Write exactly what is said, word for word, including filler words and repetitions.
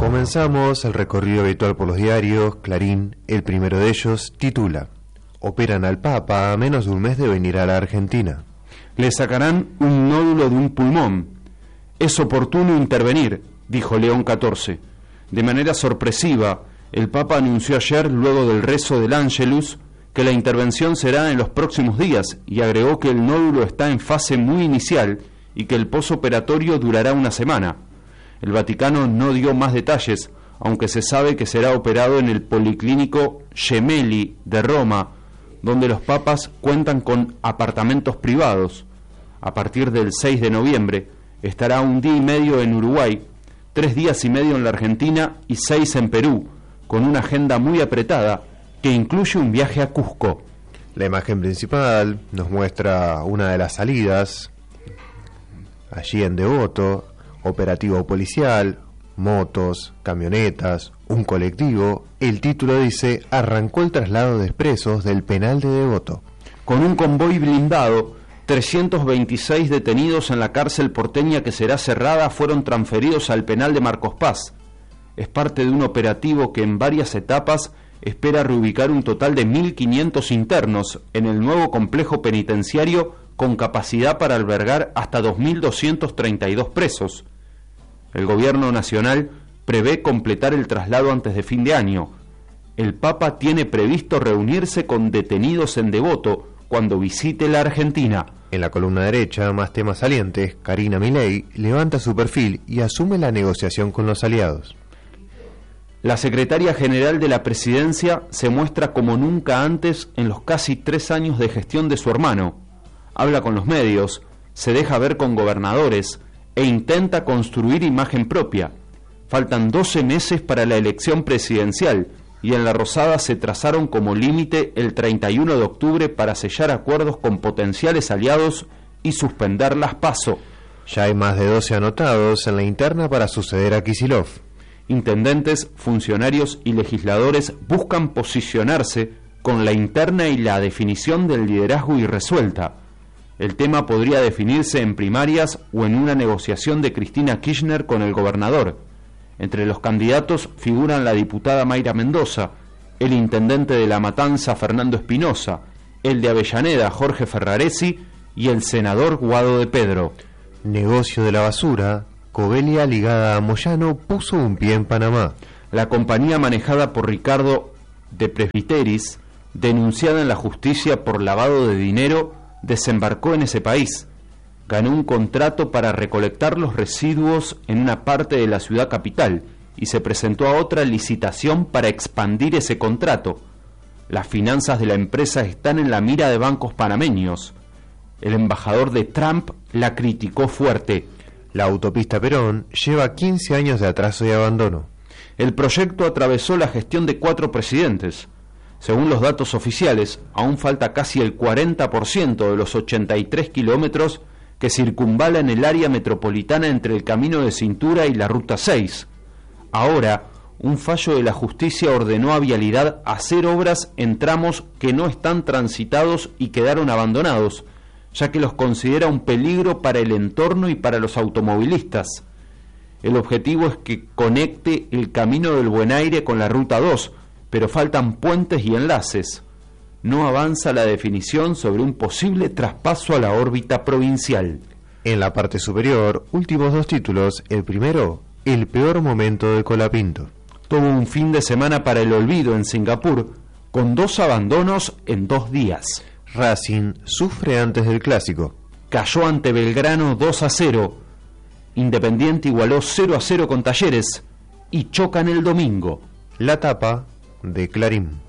Comenzamos el recorrido habitual por los diarios. Clarín, el primero de ellos, titula: Operan al Papa a menos de un mes de venir a la Argentina. Le sacarán un nódulo de un pulmón. Es oportuno intervenir, dijo León catorce. De manera sorpresiva, el Papa anunció ayer, luego del rezo del Ángelus, que la intervención será en los próximos días y agregó que el nódulo está en fase muy inicial y que el posoperatorio durará una semana. El Vaticano no dio más detalles, aunque se sabe que será operado en el Policlínico Gemelli de Roma, donde los papas cuentan con apartamentos privados. A partir del seis de noviembre estará un día y medio en Uruguay, tres días y medio en la Argentina y seis en Perú, con una agenda muy apretada que incluye un viaje a Cusco. La imagen principal nos muestra una de las salidas, allí en Devoto, operativo policial, motos, camionetas, un colectivo. El título dice: arrancó el traslado de presos del penal de Devoto. Con un convoy blindado, trescientos veintiséis detenidos en la cárcel porteña que será cerrada fueron transferidos al penal de Marcos Paz. Es parte de un operativo que en varias etapas espera reubicar un total de mil quinientos internos en el nuevo complejo penitenciario con capacidad para albergar hasta dos mil doscientos treinta y dos presos. El gobierno nacional prevé completar el traslado antes de fin de año. El Papa tiene previsto reunirse con detenidos en Devoto cuando visite la Argentina. En la columna derecha, más temas salientes, Karina Milei levanta su perfil y asume la negociación con los aliados. La secretaria general de la presidencia se muestra como nunca antes en los casi tres años de gestión de su hermano. Habla con los medios, se deja ver con gobernadores e intenta construir imagen propia. Faltan doce meses para la elección presidencial y en la Rosada se trazaron como límite el treinta y uno de octubre para sellar acuerdos con potenciales aliados y suspender las PASO. Ya hay más de doce anotados en la interna para suceder a Kicillof. Intendentes, funcionarios y legisladores buscan posicionarse con la interna y la definición del liderazgo irresuelta. El tema podría definirse en primarias o en una negociación de Cristina Kirchner con el gobernador. Entre los candidatos figuran la diputada Mayra Mendoza, el intendente de La Matanza Fernando Espinosa, el de Avellaneda Jorge Ferraresi y el senador Guado de Pedro. Negocio de la basura. Covelia, ligada a Moyano, puso un pie en Panamá. La compañía manejada por Ricardo de Presbiteris, denunciada en la justicia por lavado de dinero, desembarcó en ese país. Ganó un contrato para recolectar los residuos en una parte de la ciudad capital y se presentó a otra licitación para expandir ese contrato. Las finanzas de la empresa están en la mira de bancos panameños. El embajador de Trump la criticó fuerte. La autopista Perón lleva quince años de atraso y abandono. El proyecto atravesó la gestión de cuatro presidentes. Según los datos oficiales, aún falta casi el cuarenta por ciento de los ochenta y tres kilómetros que circunvalan el área metropolitana entre el Camino de Cintura y la Ruta seis. Ahora, un fallo de la justicia ordenó a Vialidad hacer obras en tramos que no están transitados y quedaron abandonados, ya que los considera un peligro para el entorno y para los automovilistas. El objetivo es que conecte el Camino del Buen Aire con la Ruta dos, pero faltan puentes y enlaces. No avanza la definición sobre un posible traspaso a la órbita provincial. En la parte superior, últimos dos títulos. El primero, el peor momento de Colapinto. Tuvo un fin de semana para el olvido en Singapur, con dos abandonos en dos días. Racing sufre antes del clásico. Cayó ante Belgrano dos a cero. Independiente igualó cero a cero con Talleres y chocan el domingo. La tapa de Clarín.